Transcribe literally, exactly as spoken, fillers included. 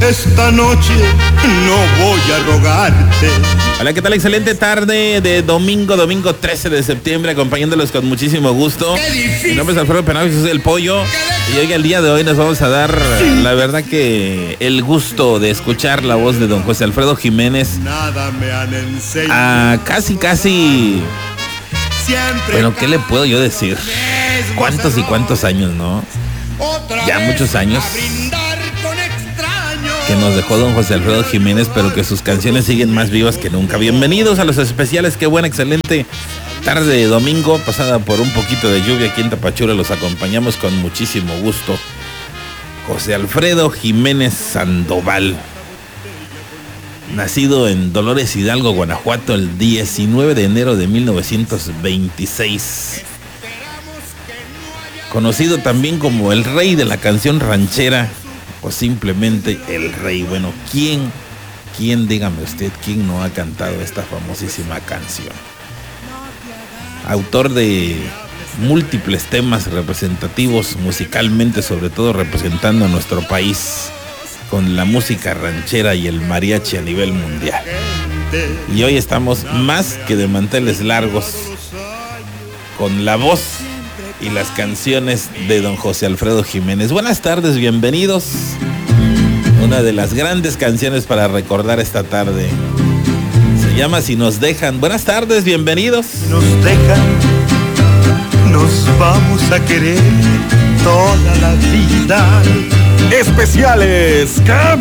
esta noche no voy a rogarte. Hola, ¿qué tal? Excelente tarde de domingo, domingo trece de septiembre, acompañándolos con muchísimo gusto. Mi nombre es Alfredo Penagos, soy el Pollo. Y hoy, el día de hoy, nos vamos a dar, la verdad que el gusto de escuchar la voz de don José Alfredo Jiménez. A casi, casi... Bueno, ¿qué le puedo yo decir? ¿Cuántos y cuántos años, no? Ya muchos años que nos dejó don José Alfredo Jiménez, pero que sus canciones siguen más vivas que nunca. Bienvenidos a los especiales, qué buena, excelente tarde de domingo, pasada por un poquito de lluvia aquí en Tapachula. Los acompañamos con muchísimo gusto. José Alfredo Jiménez Sandoval, nacido en Dolores Hidalgo, Guanajuato, el diecinueve de enero de mil novecientos veintiséis. Conocido también como el rey de la canción ranchera, o simplemente el rey. Bueno, ¿quién, quién, dígame usted, quién no ha cantado esta famosísima canción? Autor de múltiples temas representativos musicalmente, sobre todo representando a nuestro país con la música ranchera y el mariachi a nivel mundial. Y hoy estamos más que de manteles largos con la voz y las canciones de don José Alfredo Jiménez. Buenas tardes, bienvenidos. Una de las grandes canciones para recordar esta tarde se llama Si nos dejan. Buenas tardes, bienvenidos. Nos dejan, nos vamos a querer toda la vida. Especiales,